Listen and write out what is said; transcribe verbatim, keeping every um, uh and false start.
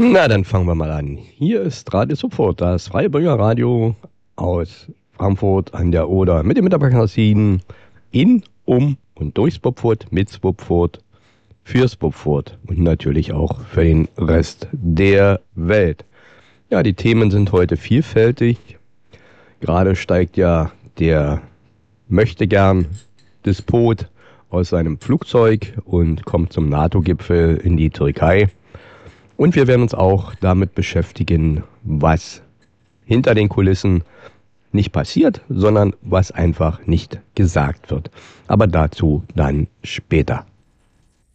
Na, dann fangen wir mal an. Hier ist Radio Support, das Freiburger Radio aus Frankfurt an der Oder mit dem Mitarbeitermagazin in, um und durch Swupfurt, mit Swupfurt, für Swupfurt und natürlich auch für den Rest der Welt. Ja, die Themen sind heute vielfältig. Gerade steigt ja der Möchtegern Despot aus seinem Flugzeug und kommt zum NATO-Gipfel in die Türkei. Und wir werden uns auch damit beschäftigen, was hinter den Kulissen nicht passiert, sondern was einfach nicht gesagt wird. Aber dazu dann später.